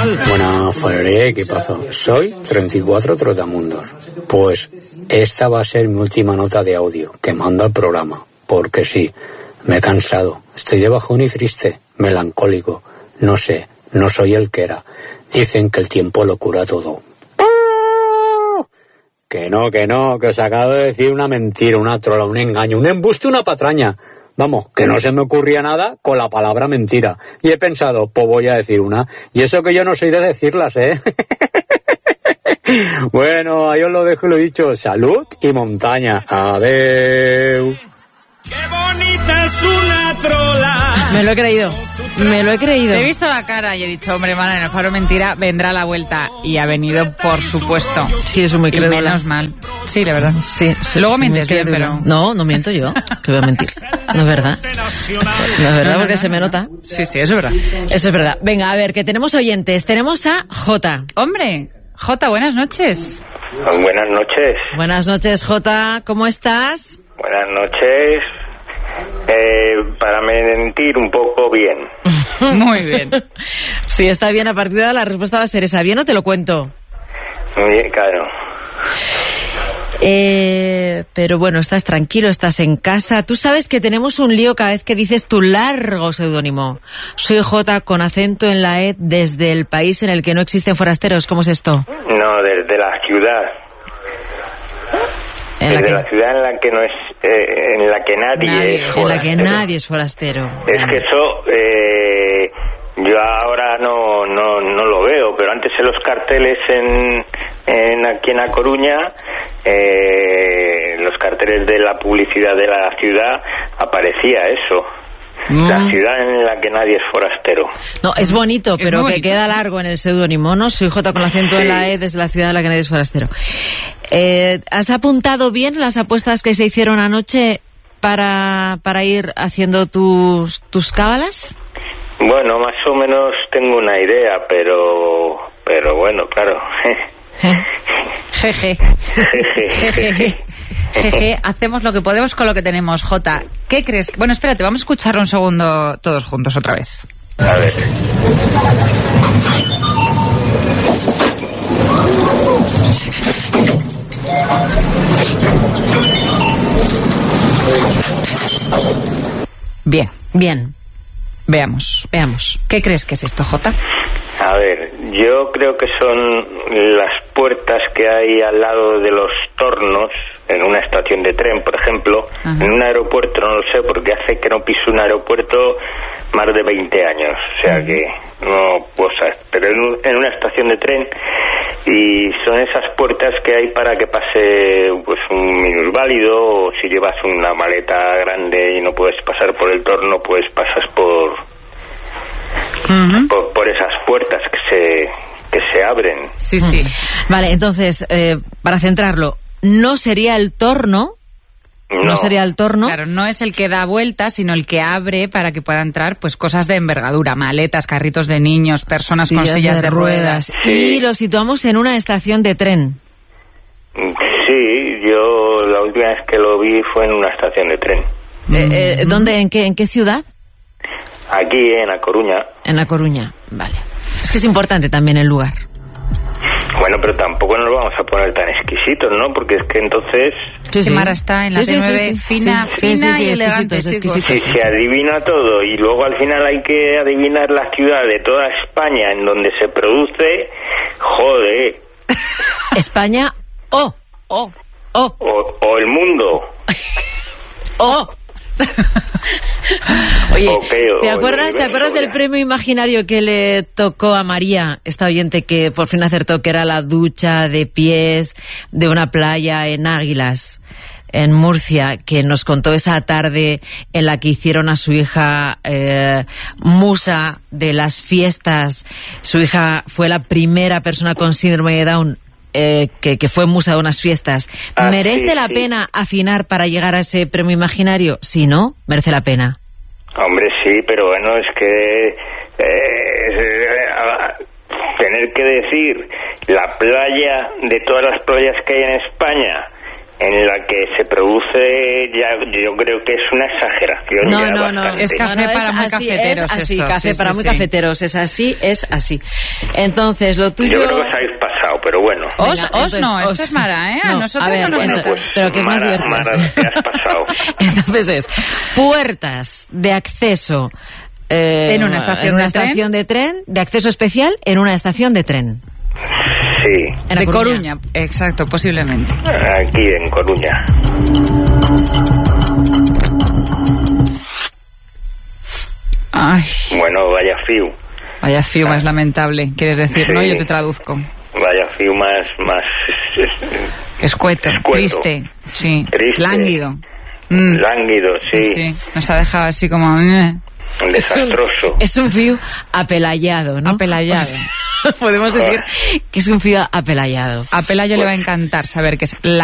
Buenas, Fareré, ¿qué pasa? Soy 34 Trotamundos. Pues esta va a ser mi última nota de audio que mando al programa. Porque sí, me he cansado. Estoy de bajón y triste, melancólico. No sé, no soy el que era. Dicen que el tiempo lo cura todo. Que no, que os acabo de decir una mentira, una trola, un engaño, un embuste, una patraña. Vamos, que no se me ocurría nada con la palabra mentira. Y he pensado, pues voy a decir una. Y eso que yo no soy de decirlas, ¿eh? Bueno, ahí os lo dejo y lo he dicho. Salud y montaña. Adeu. ¡Qué bonita es una trola! Me lo he creído. Te he visto la cara y he dicho, hombre, en el faro mentira vendrá la vuelta. Y ha venido, por supuesto. Sí, eso muy crédula. Y menos mal. Sí, la verdad. Sí. Luego sí, mientes bien, pero... No miento yo. Que voy a mentir. No es verdad. No es verdad porque se me nota. Sí, eso es verdad. Eso es verdad. Venga, a ver, que tenemos oyentes. Tenemos a Jota. Hombre, Jota, buenas noches. Buenas noches. Buenas noches, Jota. ¿Cómo estás? Buenas noches. Para mentir un poco bien. Muy bien. Sí, está bien. A partir de ahora la respuesta va a ser esa. ¿Bien o te lo cuento? Bien, claro. Pero bueno, estás tranquilo, estás en casa. Tú sabes que tenemos un lío cada vez que dices tu largo seudónimo. Soy Jota con acento en la E desde el país en el que no existen forasteros. ¿Cómo es esto? No, desde la ciudad. Desde la ciudad en la que no es, en la que nadie es forastero. En la que nadie es forastero. Es que eso, yo ahora no lo veo, pero antes en los carteles aquí en A Coruña, los carteles de la publicidad de la ciudad aparecía eso. La ciudad en la que nadie es forastero. No, es bonito, pero que queda largo en el seudónimo, ¿no? Soy Jota con acento en la E desde la ciudad en la que nadie es forastero. ¿Has apuntado bien las apuestas que se hicieron anoche para ir haciendo tus cábalas? Bueno, más o menos tengo una idea, pero bueno, claro. Jeje. Jeje, hacemos lo que podemos con lo que tenemos, Jota. ¿Qué crees? Bueno, espérate, vamos a escucharlo un segundo todos juntos otra vez. A ver. Bien. Veamos. ¿Qué crees que es esto, Jota? A ver, yo creo que son las puertas que hay al lado de los tornos en una estación de tren, por ejemplo. Ajá. En un aeropuerto no lo sé porque hace que no piso un aeropuerto más de 20 años, o sea que no puedo saber, pero en una estación de tren, y son esas puertas que hay para que pase pues un minusválido, o si llevas una maleta grande y no puedes pasar por el torno, pues pasas por esas puertas que se abren. Sí. Vale, entonces, para centrarlo, no sería el torno. No sería el torno. Claro, no es el que da vueltas, sino el que abre para que pueda entrar pues cosas de envergadura, maletas, carritos de niños, personas con sillas de ruedas. Sí. Y lo situamos en una estación de tren. Sí, yo la última vez que lo vi fue en una estación de tren. ¿Dónde? ¿En qué ciudad? Aquí, en A Coruña. En A Coruña, vale. Es que es importante también el lugar. Bueno, pero tampoco nos vamos a poner tan exquisitos, ¿no? Porque es que entonces... Sí. Mara está en la T9, fina y elegante, Si se adivina todo y luego al final hay que adivinar la ciudad de toda España en donde se produce, joder. España o el mundo. Oye, ¿te acuerdas del premio imaginario que le tocó a María, esta oyente que por fin acertó que era la ducha de pies de una playa en Águilas, en Murcia, que nos contó esa tarde en la que hicieron a su hija musa de las fiestas? Su hija fue la primera persona con síndrome de Down que fue musa de unas fiestas. ¿Merece la pena afinar para llegar a ese premio imaginario? Si no, merece la pena. Hombre, sí, pero bueno, es que tener que decir la playa de todas las playas que hay en España en la que se produce, ya yo creo que es una exageración. No, es café para muy cafeteros. Es así, esto. café para muy cafeteros, es así. Entonces, lo tuyo... Yo creo que os habéis pasado, pero bueno. Esto es Mara, ¿eh? A nosotros no nos pues, pero que es más divertido. Mara, te has pasado. Entonces es puertas de acceso en una estación de tren, de acceso especial en una estación de tren. Sí. En de Coruña, exacto, posiblemente. Aquí en Coruña. Ay. Bueno, vaya fiu. Vaya fiu más lamentable, quieres decir, sí. ¿no? Yo te traduzco. Vaya fiu más Escueto, triste, sí. Triste. Lánguido. Lánguido, sí. Sí, nos ha dejado así como... Desastroso. Es un fiu apelayado, ¿no? Apelayado. Podemos decir que es un fiu apelayado. A Pelayo le va a encantar saber que es la